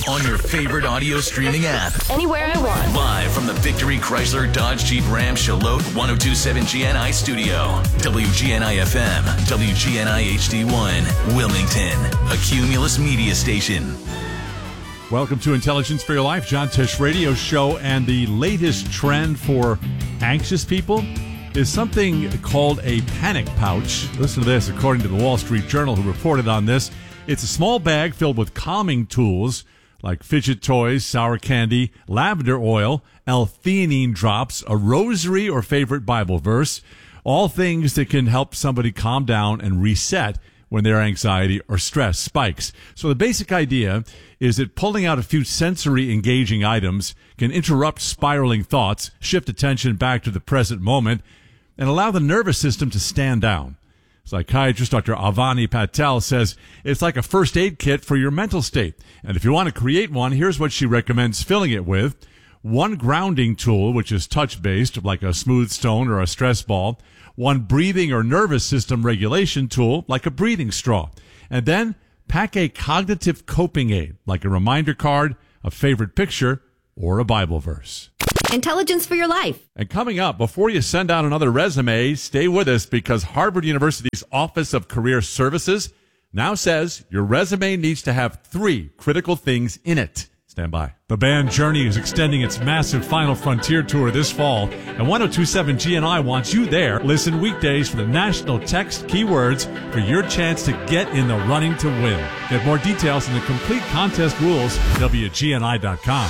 on your favorite audio streaming app. Anywhere I want. Live from the Victory Chrysler Dodge Jeep Ram Charlotte 1027 GNI studio. WGNI FM, WGNI HD1, Wilmington, a Cumulus media station. Welcome to Intelligence for Your Life, John Tisch Radio Show. And the latest trend for anxious people is something called a panic pouch. Listen to this, according to the Wall Street Journal, who reported on this. It's a small bag filled with calming tools like fidget toys, sour candy, lavender oil, L-theanine drops, a rosary or favorite Bible verse, all things that can help somebody calm down and reset when their anxiety or stress spikes. So the basic idea is that pulling out a few sensory engaging items can interrupt spiraling thoughts, shift attention back to the present moment, and allow the nervous system to stand down. Psychiatrist Dr. Avani Patel says it's like a first aid kit for your mental state. And if you want to create one, here's what she recommends filling it with. One grounding tool, which is touch-based, like a smooth stone or a stress ball. One breathing or nervous system regulation tool, like a breathing straw. And then pack a cognitive coping aid, like a reminder card, a favorite picture, or a Bible verse. Intelligence for your life. And coming up, before you send out another resume, stay with us because Harvard University's Office of Career Services now says your resume needs to have 3 critical things in it. Stand by. The band Journey is extending its massive Final Frontier tour this fall, and 1027 GNI wants you there. Listen weekdays for the national text keywords for your chance to get in the running to win. Get more details and the complete contest rules at WGNI.com.